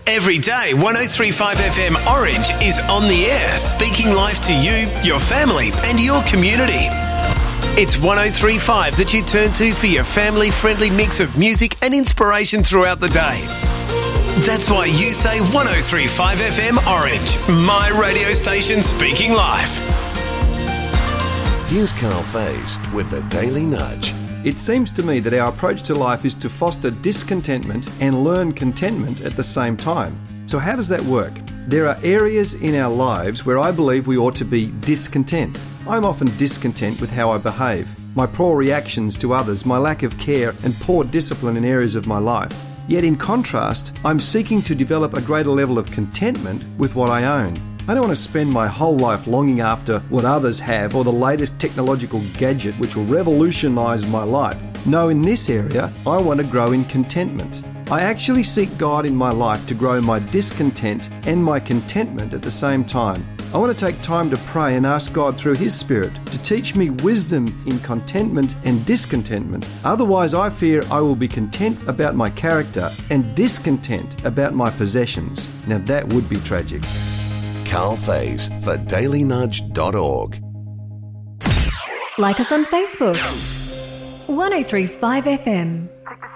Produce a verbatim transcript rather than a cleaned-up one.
Every day, one oh three point five F M Orange is on the air, speaking life to you, your family and your community. It's one oh three point five that you turn to for your family-friendly mix of music and inspiration throughout the day. That's why you say one oh three point five F M Orange, my radio station speaking life. Here's Carl Faze with the Daily Nudge. It seems to me that our approach to life is to foster discontentment and learn contentment at the same time. So how does that work? There are areas in our lives where I believe we ought to be discontent. I'm often discontent with how I behave, my poor reactions to others, my lack of care and poor discipline in areas of my life. Yet in contrast, I'm seeking to develop a greater level of contentment with what I own. I don't want to spend my whole life longing after what others have or the latest technological gadget which will revolutionise my life. No, in this area, I want to grow in contentment. I actually seek God in my life to grow my discontent and my contentment at the same time. I want to take time to pray and ask God through His Spirit to teach me wisdom in contentment and discontentment. Otherwise, I fear I will be content about my character and discontent about my possessions. Now that would be tragic. Carl Faze for daily nudge dot org. Like us on Facebook. one oh three point five F M.